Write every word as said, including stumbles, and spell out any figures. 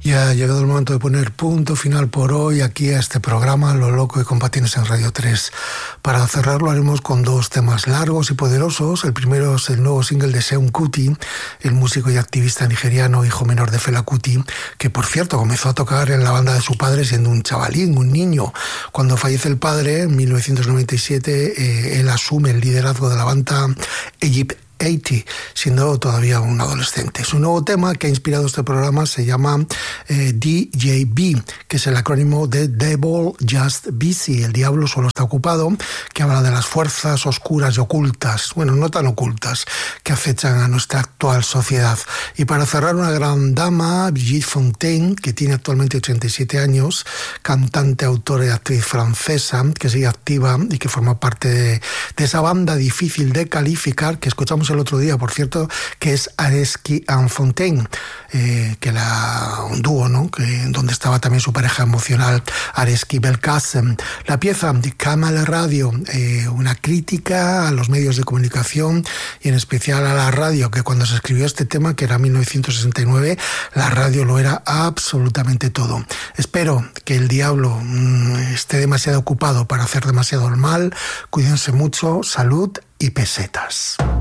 Ya ha llegado el momento de poner punto final por hoy aquí a este programa Lo Loco y Compatines en Radio tres. Para cerrarlo haremos con dos temas largos y poderosos. El primero es el nuevo single de Seun Kuti, el músico y activista nigeriano, hijo menor de Fela Kuti, que por cierto comenzó a tocar en la banda de su padre siendo un chavalín, un niño. Cuando fallece el padre en mil novecientos noventa y siete, eh, él asume el liderazgo de la banda Egypt ochenta, siendo todavía un adolescente. Su nuevo tema que ha inspirado este programa se llama eh, D J B, que es el acrónimo de Devil Just Busy, el diablo solo está ocupado, que habla de las fuerzas oscuras y ocultas, bueno, no tan ocultas, que acechan a nuestra actual sociedad. Y para cerrar, una gran dama, Brigitte Fontaine, que tiene actualmente ochenta y siete años, cantante, autora y actriz francesa, que sigue activa y que forma parte de, de esa banda difícil de calificar, que escuchamos el otro día, por cierto, que es Areski and Fontaine, eh, que era un dúo, ¿no? Que, donde estaba también su pareja emocional, Areski Belkacem. La pieza de Camel Radio, eh, una crítica a los medios de comunicación y en especial a la radio, que cuando se escribió este tema, que era mil novecientos sesenta y nueve, la radio lo era absolutamente todo. Espero que el diablo mmm, esté demasiado ocupado para hacer demasiado mal. Cuídense mucho, salud y pesetas.